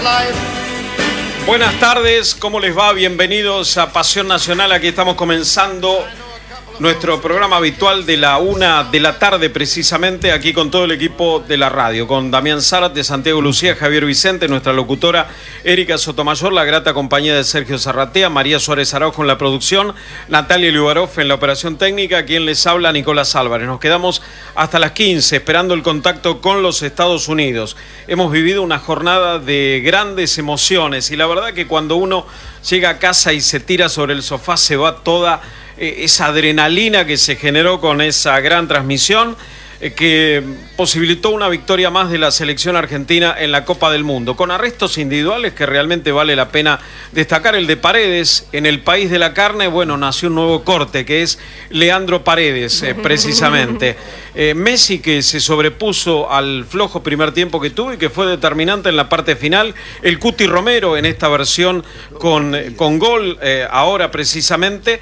Buenas tardes, ¿cómo les va? Bienvenidos a Pasión Nacional. Aquí estamos comenzando nuestro programa habitual de la 1 de la tarde, precisamente, aquí con todo el equipo de la radio, con Damián Zárate, Santiago Lucía, Javier Vicente, nuestra locutora Erika Sotomayor, la grata compañía de Sergio Zarratea, María Suárez Araujo en la producción, Natalia Liubarov en la operación técnica, quien les habla, Nicolás Álvarez. Nos quedamos hasta las 15 esperando el contacto con los Estados Unidos. Hemos vivido una jornada de grandes emociones y la verdad que cuando uno llega a casa y se tira sobre el sofá se va toda esa adrenalina que se generó con esa gran transmisión que posibilitó una victoria más de la selección argentina en la Copa del Mundo, con arrestos individuales que realmente vale la pena destacar. El de Paredes, en el país de la carne, bueno, nació un nuevo corte que es Leandro Paredes, precisamente. Messi, que se sobrepuso al flojo primer tiempo que tuvo y que fue determinante en la parte final. El Cuti Romero en esta versión con gol ahora precisamente.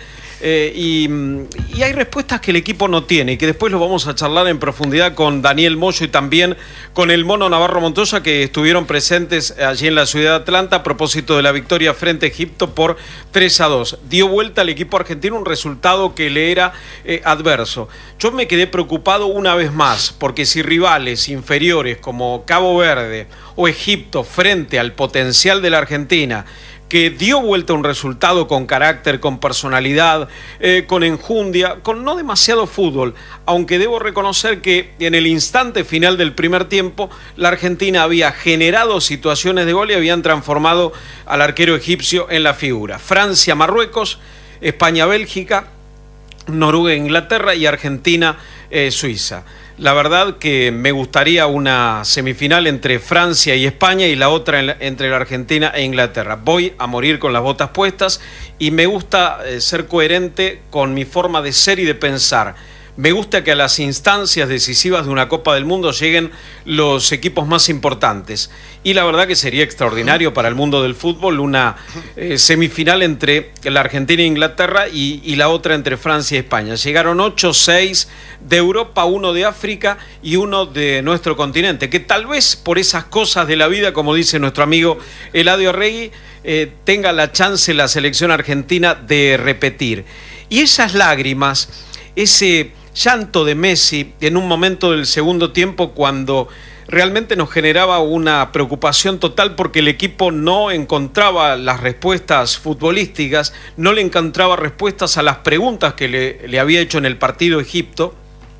Y hay respuestas que el equipo no tiene y que después lo vamos a charlar en profundidad con Daniel Moyo y también con el Mono Navarro Montoya, que estuvieron presentes allí en la ciudad de Atlanta a propósito de la victoria frente a Egipto por 3-2. Dio vuelta al equipo argentino un resultado que le era adverso. Yo me quedé preocupado una vez más, porque si rivales inferiores como Cabo Verde o Egipto frente al potencial de la Argentina, que dio vuelta a un resultado con carácter, con personalidad, con enjundia, con no demasiado fútbol, aunque debo reconocer que en el instante final del primer tiempo la Argentina había generado situaciones de gol y habían transformado al arquero egipcio en la figura. Francia, Marruecos, España, Bélgica, Noruega, Inglaterra y Argentina, Suiza. La verdad que me gustaría una semifinal entre Francia y España y la otra entre la Argentina e Inglaterra. Voy a morir con las botas puestas y me gusta ser coherente con mi forma de ser y de pensar. Me gusta que a las instancias decisivas de una Copa del Mundo lleguen los equipos más importantes. Y la verdad que sería extraordinario para el mundo del fútbol una semifinal entre la Argentina e Inglaterra y la otra entre Francia y España. Llegaron 8, 6 de Europa, 1 de África y 1 de nuestro continente. Que tal vez por esas cosas de la vida, como dice nuestro amigo Eladio Arregui, tenga la chance la selección argentina de repetir. Y esas lágrimas, ese llanto de Messi en un momento del segundo tiempo cuando realmente nos generaba una preocupación total porque el equipo no encontraba las respuestas futbolísticas, no le encontraba respuestas a las preguntas que le había hecho en el partido Egipto.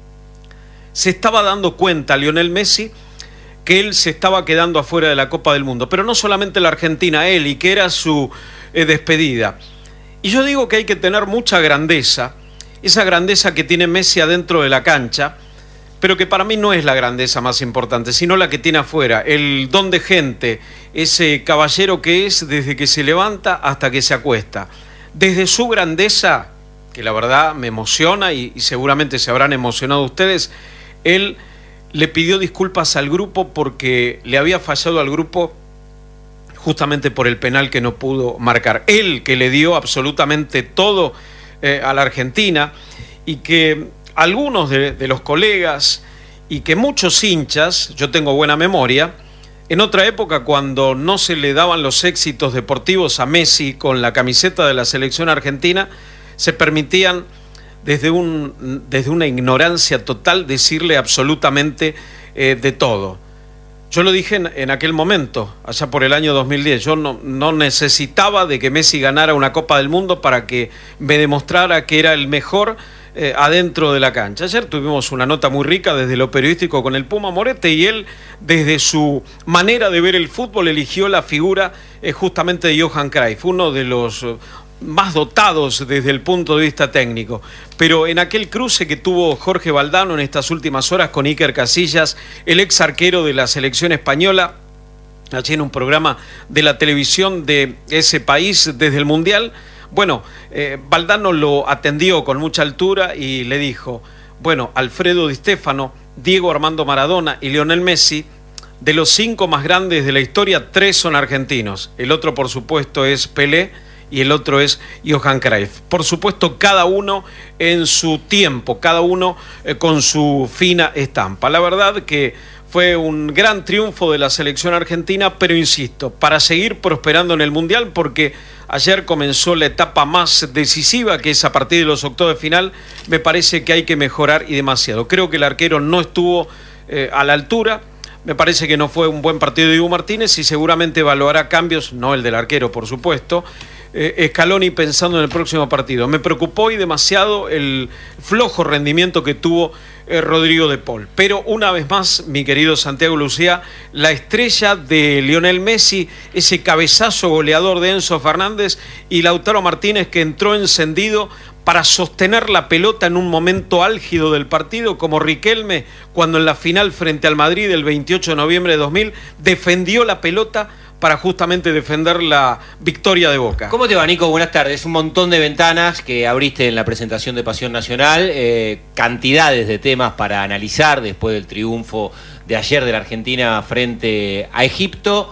Se estaba dando cuenta Lionel Messi que él se estaba quedando afuera de la Copa del Mundo, pero no solamente la Argentina, él, y que era su despedida. Y yo digo que hay que tener mucha grandeza, esa grandeza que tiene Messi adentro de la cancha, pero que para mí no es la grandeza más importante, sino la que tiene afuera, el don de gente, ese caballero que es desde que se levanta hasta que se acuesta. Desde su grandeza, que la verdad me emociona y seguramente se habrán emocionado ustedes, él le pidió disculpas al grupo porque le había fallado al grupo justamente por el penal que no pudo marcar. Él, que le dio absolutamente todo a la Argentina, y que algunos de los colegas y que muchos hinchas, yo tengo buena memoria, en otra época cuando no se le daban los éxitos deportivos a Messi con la camiseta de la selección argentina, se permitían desde una ignorancia total decirle absolutamente de todo. Yo lo dije en aquel momento, allá por el año 2010, yo no necesitaba de que Messi ganara una Copa del Mundo para que me demostrara que era el mejor adentro de la cancha. Ayer tuvimos una nota muy rica desde lo periodístico con el Puma Morete y él, desde su manera de ver el fútbol, eligió la figura justamente de Johan Cruyff, uno de los más dotados desde el punto de vista técnico, pero en aquel cruce que tuvo Jorge Valdano en estas últimas horas con Iker Casillas, el ex arquero de la selección española, allí en un programa de la televisión de ese país desde el Mundial, bueno, Valdano lo atendió con mucha altura y le dijo, bueno, Alfredo Di Stéfano, Diego Armando Maradona y Lionel Messi, de los 5 más grandes de la historia, 3 son argentinos, el otro por supuesto es Pelé, y el otro es Johan Cruyff. Por supuesto, cada uno en su tiempo, cada uno con su fina estampa. La verdad que Fue un gran triunfo de la selección argentina, pero insisto, para seguir prosperando en el Mundial, porque ayer comenzó la etapa más decisiva, que es a partir de los octavos de final. Me parece que hay que mejorar y demasiado. Creo que el arquero no estuvo a la altura. Me parece que no fue un buen partido de Dibu Martínez y seguramente evaluará cambios, no el del arquero, por supuesto. Scaloni pensando en el próximo partido. Me preocupó y demasiado el flojo rendimiento que tuvo Rodrigo de Paul. Pero una vez más, mi querido Santiago Lucía, la estrella de Lionel Messi, ese cabezazo goleador de Enzo Fernández, y Lautaro Martínez, que entró encendido para sostener la pelota en un momento álgido del partido, como Riquelme cuando en la final frente al Madrid el 28 de noviembre de 2000 defendió la pelota para justamente defender la victoria de Boca. ¿Cómo te va, Nico? Buenas tardes. Un montón de ventanas que abriste en la presentación de Pasión Nacional, cantidades de temas para analizar después del triunfo de ayer de la Argentina frente a Egipto.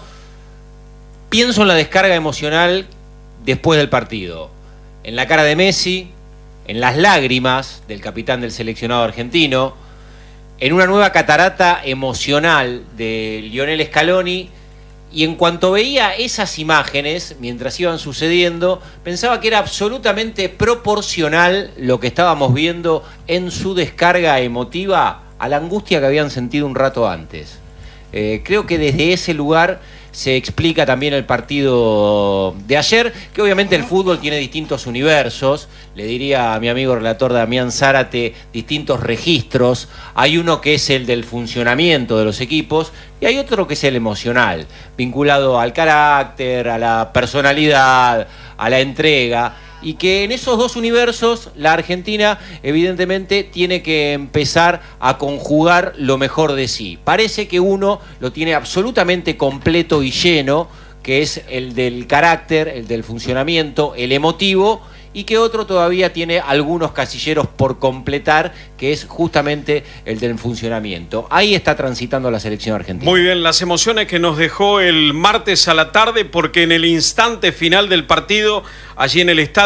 Pienso en la descarga emocional después del partido, en la cara de Messi, en las lágrimas del capitán del seleccionado argentino, en una nueva catarata emocional de Lionel Scaloni. Y en cuanto veía esas imágenes, mientras iban sucediendo, pensaba que era absolutamente proporcional lo que estábamos viendo en su descarga emotiva a la angustia que habían sentido un rato antes. Creo que desde ese lugar se explica también el partido de ayer, que obviamente el fútbol tiene distintos universos, le diría a mi amigo relator Damián Zárate, distintos registros. Hay uno que es el del funcionamiento de los equipos y hay otro que es el emocional, vinculado al carácter, a la personalidad, a la entrega. Y que en esos dos universos la Argentina evidentemente tiene que empezar a conjugar lo mejor de sí. Parece que uno lo tiene absolutamente completo y lleno, que es el del carácter, el del funcionamiento, el emotivo, y que otro todavía tiene algunos casilleros por completar, que es justamente el del funcionamiento. Ahí está transitando la selección argentina. Muy bien, las emociones que nos dejó el martes a la tarde, porque en el instante final del partido, allí en el estadio,